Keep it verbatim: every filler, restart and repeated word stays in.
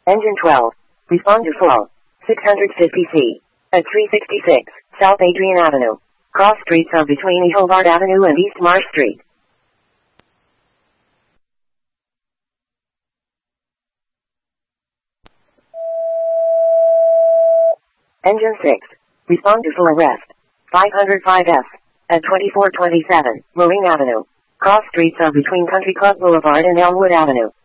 Engine twelve. Respond to full. six hundred fifty C. At three sixty-six, South Adrian Avenue. Cross streets are between E. Hobart Avenue and East Marsh Street. Engine six. Respond to full arrest. five oh five F. At twenty-four twenty-seven, Marine Avenue. Cross streets are between Country Club Boulevard and Elmwood Avenue.